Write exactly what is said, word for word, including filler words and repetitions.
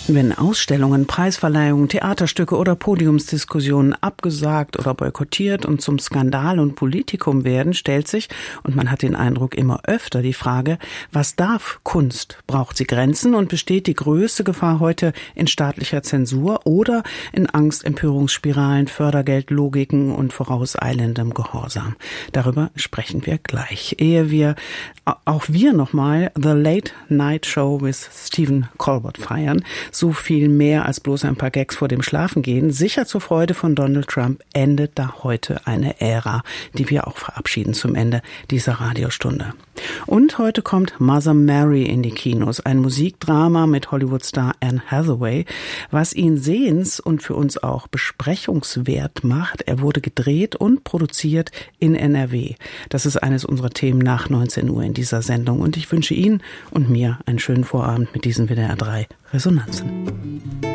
Wenn Ausstellungen, Preisverleihungen, Theaterstücke oder Podiumsdiskussionen abgesagt oder boykottiert und zum Skandal und Politikum werden, stellt sich, und man hat den Eindruck immer öfter, die Frage, was darf Kunst? Braucht sie Grenzen und besteht die größte Gefahr heute in staatlicher Zensur oder in Angst, Empörungsspiralen, Fördergeldlogiken und vorauseilendem Gehorsam? Darüber sprechen wir gleich. Ehe wir auch wir nochmal The Late Night Show with Stephen Colbert feiern, so viel mehr als bloß ein paar Gags vor dem Schlafengehen. Sicher zur Freude von Donald Trump endet da heute eine Ära, die wir auch verabschieden zum Ende dieser Radiostunde. Und heute kommt Mother Mary in die Kinos, ein Musikdrama mit Hollywood-Star Anne Hathaway, was ihn sehens- und für uns auch besprechungswert macht. Er wurde gedreht und produziert in N R W. Das ist eines unserer Themen nach neunzehn Uhr in dieser Sendung. Und ich wünsche Ihnen und mir einen schönen Vorabend mit diesen W D R drei Resonanzen.